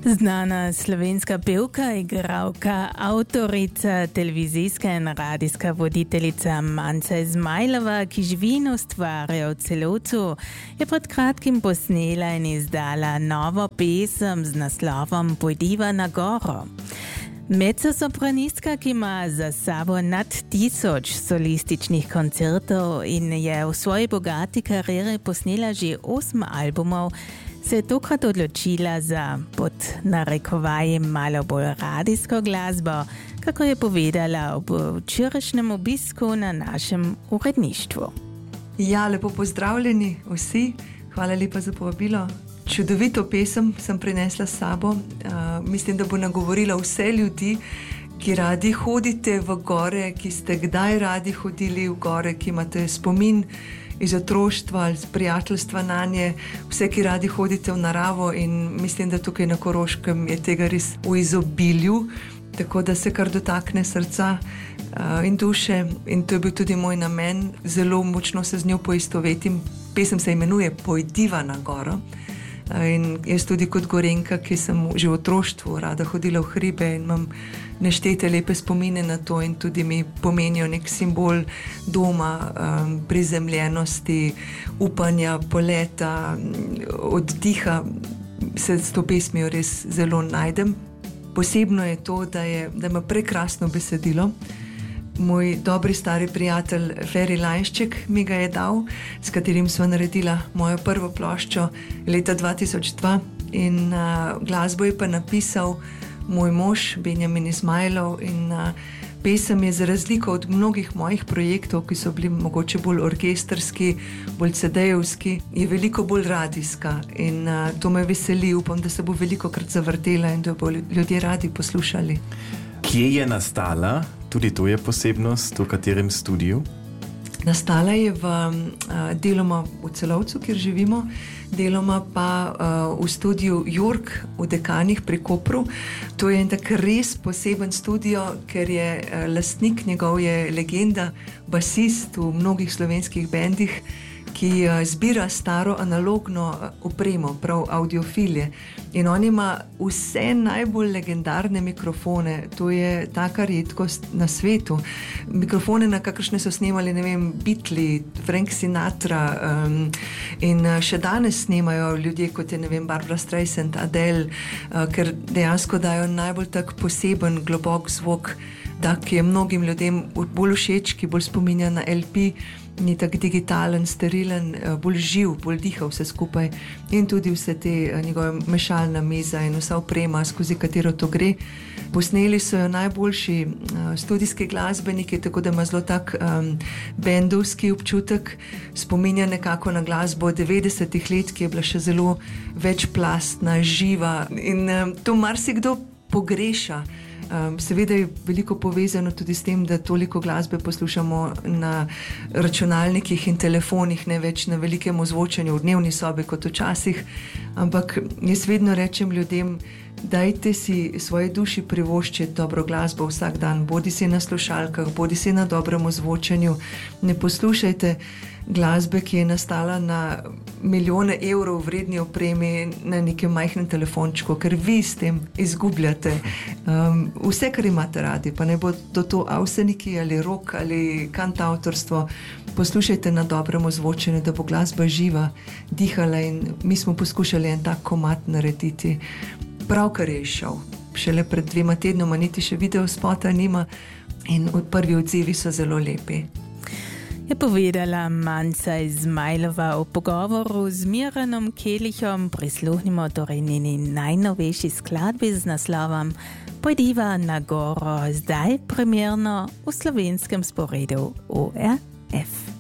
Znana slovenska pevka, igralka, avtorica, televizijska in radijska voditeljica Manca Izmajlova, ki živi in ustvarja v Celovcu, je pred kratkim posnela in izdala novo pesem z naslovom Pojdiva na goro. Mezzosopranistka, ki ima za sabo nad 1000 solističnih koncertov in je v svoji bogati karieri posnela že 8 albumov, se je tokrat odločila za pod narekovaji malo bolj radijsko glasbo, kako je povedala ob včerajšnjem obisku na našem uredništvu. Ja, lepo pozdravljeni vsi, hvala lepa za povabilo. Čudovito pesem sem prinesla s sabo. Mislim, da bo nagovorila vse ljudi, ki radi hodite v gore, ki ste kdaj radi hodili v gore, ki imate spomin iz otroštva ali iz prijateljstva nanje, vse, ki radi hodite v naravo, in mislim, da tukaj na Koroškem je tega res v izobilju, tako da se kar dotakne srca in duše, in to je bil tudi moj namen. Zelo močno se z njo poistovetim. Pesem se imenuje Pojdiva na goro. In jaz tudi kot Gorenjka, ki sem že v otroštvu rada hodila v hribe in imam neštete lepe spomine na to, in tudi mi pomenijo nek simbol doma, prizemljenosti, upanja, poleta, oddiha, se s to pesmijo res zelo najdem. Posebno je to, da ima prekrasno besedilo. Moj dobri stari prijatelj Feri Lajnšček mi ga je dal, s katerim sva naredila mojo prvo ploščo leta 2002, in glasbo je pa napisal moj mož Benjamin Izmajlov, in pesem je za razliko od mnogih mojih projektov, ki so bili mogoče bolj orkestrski, bolj CD-jevski, je veliko bolj radijska, in to me veseli. Upam, da se bo velikokrat zavrtela in da bo ljudje radi poslušali. Kje je nastala? Tudi to je posebnost, v katerem studiu? Nastala je deloma v Celovcu, kjer živimo, deloma pa v studiu Jurk v Dekanih pri Kopru. To je en tak res poseben studio, ker je lastnik, njegov je legenda, basist v mnogih slovenskih bendih, ki zbira staro analogno opremo, prav audiofilje. In on ima vse najbolj legendarne mikrofone, to je taka redkost na svetu. Mikrofone, na kakršne so snemali, ne vem, Beatles, Frank Sinatra, in še danes snemajo ljudje, kot je, ne vem, Barbara Streisand, Adele, ker dejansko dajo najbolj tak poseben, globok zvok, da ki je mnogim ljudem bolj všeč, ki bolj spominja na LP, ni tak digitalen, sterilen, bolj živ, bolj diha vse skupaj, in tudi vse te njegove mešalna miza in vsa oprema, skozi katero to gre. Posneli so jo najboljši studijski glasbeniki, tako da ima zelo tak bendovski občutek, spominja nekako na glasbo 90-ih let, ki je bila še zelo večplastna, živa, in to marsikdo pogreša. Seveda je veliko povezano tudi s tem, da toliko glasbe poslušamo na računalnikih in telefonih, ne več na velikem ozvočenju v dnevni sobi kot včasih, ampak jaz vedno rečem ljudem, dajte si svoji duši privoščiti dobro glasbo vsak dan, bodi si na slušalkah, bodi si na dobrem ozvočenju, ne poslušajte glasbe, ki je nastala na milijone evrov vredni opremi na nekem majhnem telefončku, ker vi s tem izgubljate vse, kar imate radi, pa ne bo to avseniki ali rock ali kantavtorstvo. Poslušajte na dobrem ozvočenju, da bo glasba živa, dihala, in mi smo poskušali en tak komad narediti. Pravkar je izšel, šele pred 2 tednoma, niti še video spota nima, in prvi odzivi so zelo lepi. Je povedala Manca Izmajlova v pogovoru z Miranom Kelichom. Prisluhnimo torej njeni najnovejši skladbi z naslovom Pojdiva na goro, zdaj premierno v slovenskem sporedu ORF.